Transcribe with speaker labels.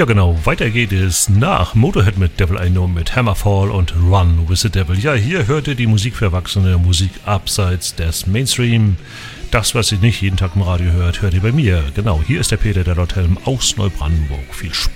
Speaker 1: Ja genau, weiter geht es nach Motorhead mit Devil I Know mit Hammerfall und Run with the Devil. Ja, hier hört ihr die Musik für Erwachsene, Musik abseits des Mainstream. Das, was ihr nicht jeden Tag im Radio hört, hört ihr bei mir. Genau, hier ist der Peter der Lothelm aus Neubrandenburg. Viel Spaß.